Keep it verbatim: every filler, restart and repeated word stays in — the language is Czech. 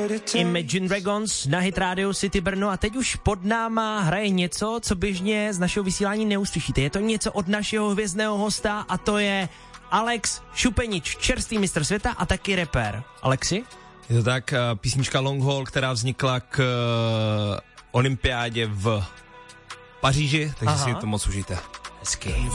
Imagine Dragons na Hit Radio City Brno a teď už pod náma hraje něco, co běžně z našeho vysílání neuslyšíte. Je to něco od našeho hvězdného hosta a to je Alex Šupenič, čerstvý mistr světa a taky rapper. Alexi? Je to tak, písnička Long Haul, která vznikla k uh, olympiádě v Paříži, takže Aha. si to moc užijte. Hezky.